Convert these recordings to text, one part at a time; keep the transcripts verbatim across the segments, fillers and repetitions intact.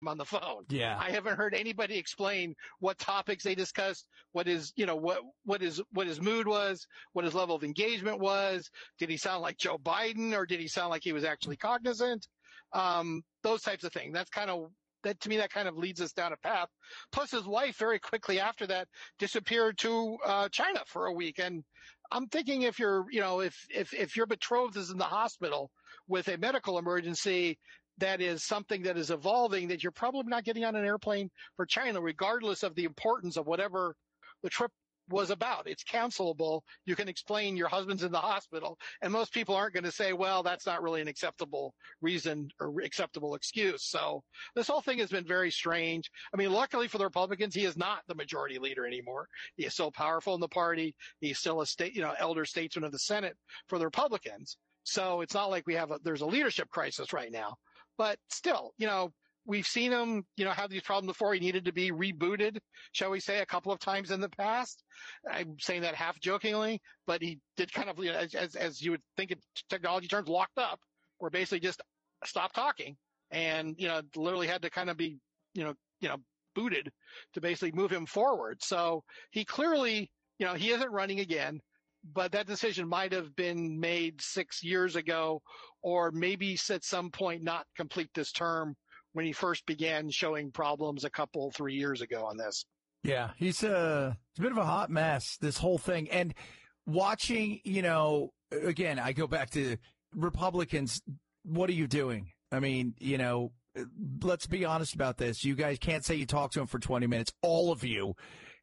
on the phone. Yeah. I haven't heard anybody explain what topics they discussed, what his, you know, what, what his, what his mood was, what his level of engagement was. Did he sound like Joe Biden, or did he sound like he was actually cognizant? Um, those types of things. That's kind of, that to me, that kind of leads us down a path. Plus his wife very quickly after that disappeared to, uh, China for a week. And I'm thinking if you're, you know, if, if, if your betrothed is in the hospital with a medical emergency, that is something that is evolving, that you're probably not getting on an airplane for China, regardless of the importance of whatever the trip was about. It's cancelable. You can explain your husband's in the hospital, and most people aren't going to say, well, that's not really an acceptable reason or acceptable excuse. So this whole thing has been very strange. I mean, luckily for the Republicans, he is not the majority leader anymore. He is still powerful in the party. He's still a state, you know, elder statesman of the Senate for the Republicans. So it's not like we have a, there's a leadership crisis right now. But still, you know, we've seen him, you know, have these problems before. He needed to be rebooted, shall we say, a couple of times in the past. I'm saying that half jokingly, but he did kind of, you know, as, as, as you would think in technology terms, locked up, where basically just stopped talking and, you know, literally had to kind of be, you know, you know, booted to basically move him forward. So he clearly, you know, he isn't running again. But that decision might have been made six years ago, or maybe at some point not complete this term when he first began showing problems a couple, three years ago on this. Yeah, he's a, he's a bit of a hot mess, this whole thing. And watching, you know, again, I go back to Republicans. What are you doing? I mean, you know, let's be honest about this. You guys can't say you talked to him for twenty minutes, all of you.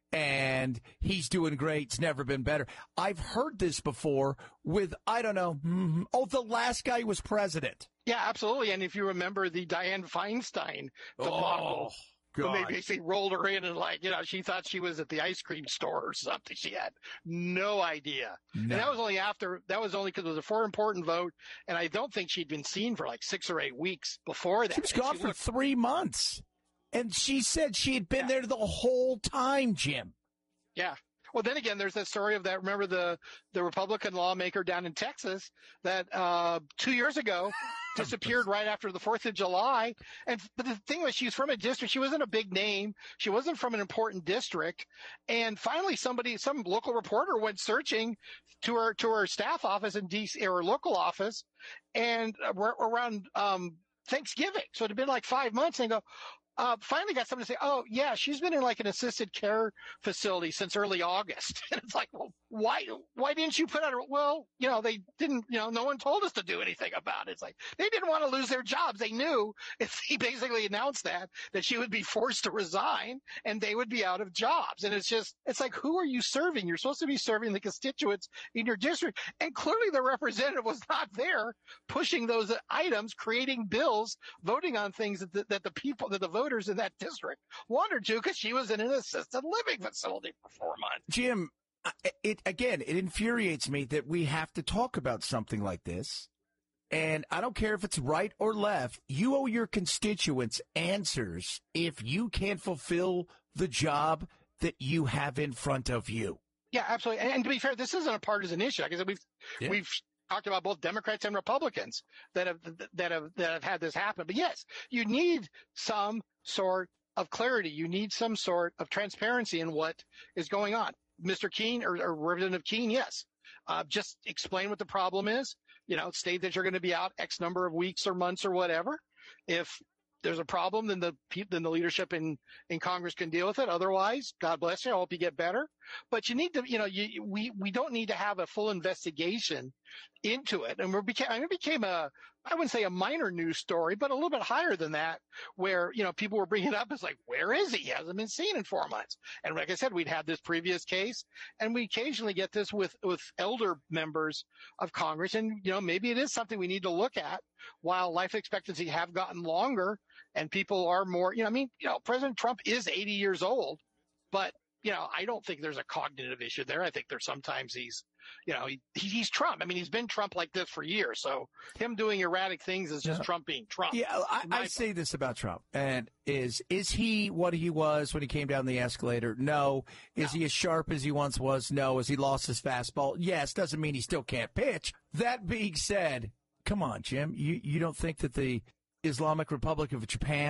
And he's doing great. It's never been better. I've heard this before with, I don't know, mm, oh, the last guy was president. Yeah, absolutely. And if you remember the Dianne Feinstein debacle, oh, when they basically rolled her in and like, you know, she thought she was at the ice cream store or something. She had no idea. No. And that was only after, that was only because it was a four important vote. And I don't think she'd been seen for like six or eight weeks before that. She was gone she for looked- three months. And she said she had been yeah. there the whole time, Jim. Yeah. Well, then again, there's that story of that. Remember the, the Republican lawmaker down in Texas that, uh, two years ago disappeared right after the fourth of July. And, but the thing was, she's from a district. She wasn't a big name. She wasn't from an important district. And finally somebody, some local reporter went searching to her, to her staff office in D C, or her local office, and uh, around, um, Thanksgiving. So it had been like five months, and they go, Uh, finally got someone to say, oh, yeah, she's been in like an assisted care facility since early August. And it's like, well, why, why didn't you put out a, well, you know, they didn't, you know, no one told us to do anything about it. It's like, they didn't want to lose their jobs. They knew if he basically announced that, that she would be forced to resign and they would be out of jobs. And it's just, it's like, who are you serving? You're supposed to be serving the constituents in your district. And clearly the representative was not there pushing those items, creating bills, voting on things that the, that the people, that the voters in that district wanted to, because she was in an assisted living facility for four months. Jim, it again, it infuriates me that we have to talk about something like this. And I don't care if it's right or left. You owe your constituents answers if you can't fulfill the job that you have in front of you. Yeah, absolutely. And, and to be fair, this isn't a partisan issue. Like I said, we've, yeah. we've talked about both Democrats and Republicans that have, that have, that have had this happen. But yes, you need some sort of clarity. You need some sort of transparency in what is going on. Mister Keene or, or Representative Keene, yes. Uh, just explain what the problem is. You know, state that you're going to be out X number of weeks or months or whatever. If there's a problem, then the then the leadership in, in Congress can deal with it. Otherwise, God bless you. I hope you get better. But you need to, you know, you, we, we don't need to have a full investigation into it. And we became, I mean, it became a, I wouldn't say a minor news story, but a little bit higher than that, where, you know, people were bringing it up as like, where is he? He hasn't been seen in four months. And like I said, we'd had this previous case, and we occasionally get this with, with elder members of Congress. And, you know, maybe it is something we need to look at. While life expectancy have gotten longer and people are more, you know, I mean, you know, President Trump is eighty years old, but, you know, I don't think there's a cognitive issue there. I think there's sometimes he's, you know, he, he's Trump. I mean, he's been Trump like this for years. So him doing erratic things is just yeah. Trump being Trump. Yeah, I, I say this about Trump, and is is he what he was when he came down the escalator? No. Is no. he as sharp as he once was? No. Has he lost his fastball? Yes. Doesn't mean he still can't pitch. That being said, come on, Jim. You you don't think that the Islamic Republic of Japan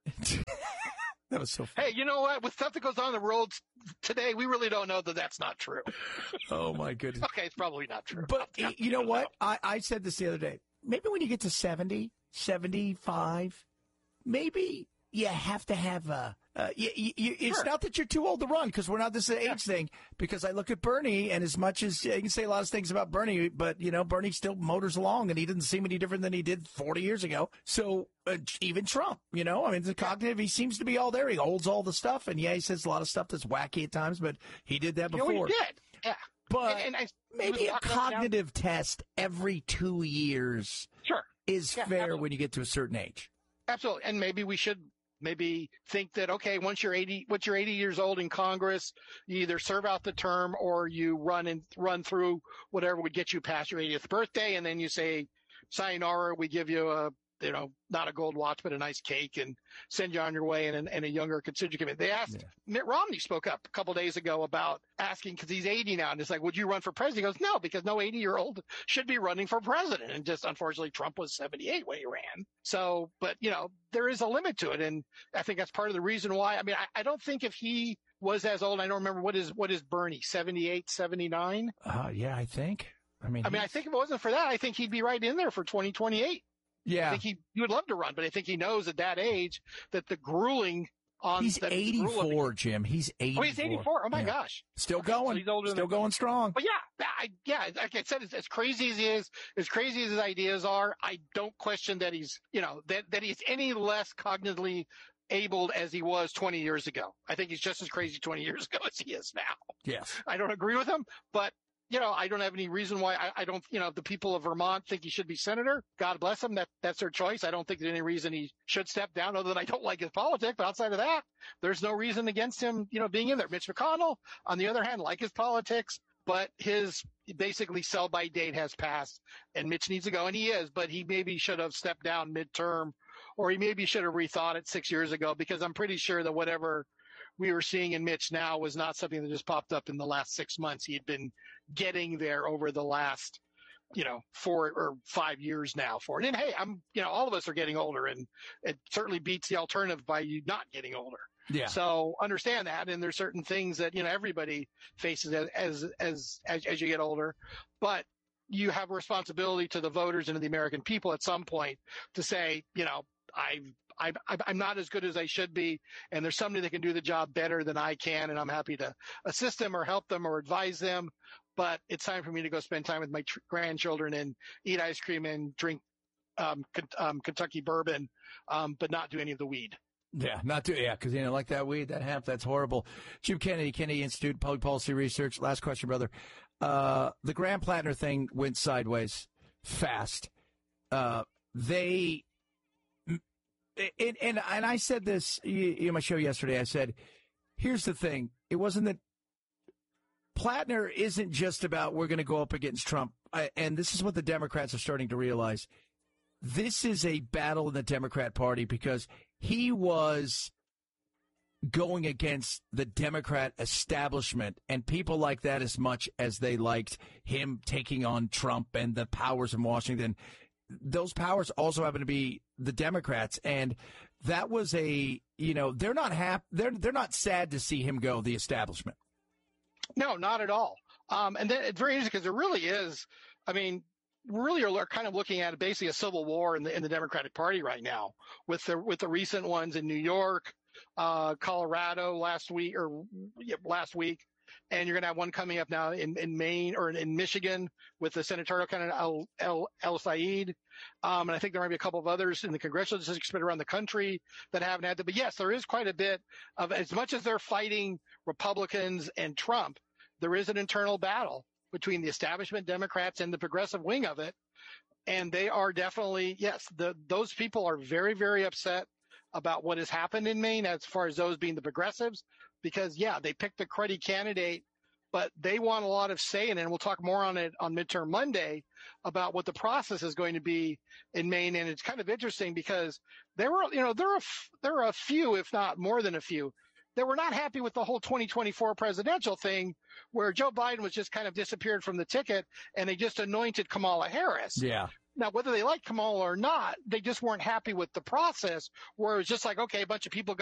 That was so funny. Hey, you know what? With stuff that goes on in the world today, we really don't know that that's not true. Oh, my goodness. Okay, it's probably not true. But Yeah, you know what? know. I, I said this the other day. Maybe when you get to seventy, seventy-five, maybe you have to have a. Uh, you, you, you, it's Sure. not that you're too old to run, because we're not this is an age Yeah. thing. Because I look at Bernie, and as much as you can say a lot of things about Bernie, but you know Bernie still motors along, and he doesn't seem any different than he did forty years ago. So uh, even Trump, you know, I mean, the cognitive, he seems to be all there. He holds all the stuff, and yeah, he says a lot of stuff that's wacky at times, but he did that You know, before. he did. Yeah. But And- and I- maybe he a was locking up cognitive test every two years Sure. is Yeah, fair absolutely. when you get to a certain age. Absolutely. And maybe we should maybe think that, okay, once you're eighty, once you're eighty years old in Congress, you either serve out the term or you run and run through whatever would get you past your eightieth birthday. And then you say, sayonara, we give you a, you know, not a gold watch, but a nice cake and send you on your way. And, and a younger constituent committee. They asked, Yeah. Mitt Romney spoke up a couple days ago about asking, because he's eighty now, and it's like, would you run for president? He goes, no, because no eighty year old should be running for president. And just unfortunately, Trump was seventy-eight when he ran. So, but you know, there is a limit to it. And I think that's part of the reason why. I mean, I, I don't think if he was as old, I don't remember what is, what is Bernie, seventy-eight, seventy-nine? Uh, yeah, I think. I mean, I mean, I he's- think if it wasn't for that, I think he'd be right in there for twenty twenty-eight. I yeah, think he, he would love to run, but I think he knows at that age that the grueling on he's that the eighty-four, grueling- Jim. He's eighty-four. Oh, he's eighty-four. Oh my Yeah. gosh. Still Okay, so going. he's older Still than- going strong. But yeah, I, yeah, like I said, as, as crazy as he is, as crazy as his ideas are, I don't question that he's, you know, that, that he's any less cognitively abled as he was twenty years ago. I think he's just as crazy twenty years ago as he is now. Yes. I don't agree with him, but you know, I don't have any reason why I, I don't, you know, if the people of Vermont think he should be senator, God bless him. That, that's their choice. I don't think there's any reason he should step down other than I don't like his politics. But outside of that, there's no reason against him, you know, being in there. Mitch McConnell, on the other hand, like his politics, but his basically sell by date has passed and Mitch needs to go, and he is, but he maybe should have stepped down midterm, or he maybe should have rethought it six years ago, because I'm pretty sure that whatever we were seeing in Mitch now was not something that just popped up in the last six months. He had been getting there over the last, you know, four or five years now for it. And hey, I'm, you know, all of us are getting older, and it certainly beats the alternative by you not getting older. Yeah. So understand that. And there's certain things that, you know, everybody faces as, as, as, as, as you get older, but you have a responsibility to the voters and to the American people at some point to say, you know, I've, I've, I'm not as good as I should be, and there's somebody that can do the job better than I can, and I'm happy to assist them or help them or advise them. But it's time for me to go spend time with my tr- grandchildren and eat ice cream and drink um, K- um, Kentucky bourbon, um, but not do any of the weed. Yeah, not to, yeah, because, you know, like that weed, that hemp, that's horrible. Jim Kennedy, Kennedy Institute, Public Policy Research. Last question, brother. Uh, the Graham Plattner thing went sideways fast. Uh, they, and, and, and I said this in my show yesterday. I said, here's the thing. It wasn't that Plattner isn't just about we're going to go up against Trump. I, and this is what the Democrats are starting to realize. This is a battle in the Democrat Party because he was going against the Democrat establishment and people like that as much as they liked him taking on Trump and the powers in Washington. Those powers also happen to be the Democrats. And that was a, you know, they're not happy. They're, they're not sad to see him go, the establishment. No, not at all. Um, and then it's very interesting because there really is, I mean, we really are kind of looking at basically a civil war in the in the Democratic Party right now with the with the recent ones in New York, uh, Colorado last week or yeah, last week, and you're going to have one coming up now in, in Maine or in Michigan with the senatorial candidate El El, El Said, um, and I think there might be a couple of others in the congressional districts spread around the country that haven't had that. But yes, there is quite a bit of, as much as they're fighting Republicans and Trump, there is an internal battle between the establishment Democrats and the progressive wing of it. And they are definitely, yes, the, those people are very, very upset about what has happened in Maine as far as those being the progressives, because yeah, they picked the cruddy candidate, but they want a lot of say in it. And we'll talk more on it on midterm Monday about what the process is going to be in Maine. And it's kind of interesting because there were, you know, there are, there are a few, if not more than a few, that were not happy with the whole twenty twenty-four presidential thing where Joe Biden was just kind of disappeared from the ticket and they just anointed Kamala Harris. Yeah. Now, whether they liked Kamala or not, they just weren't happy with the process, where it was just like, okay, a bunch of people got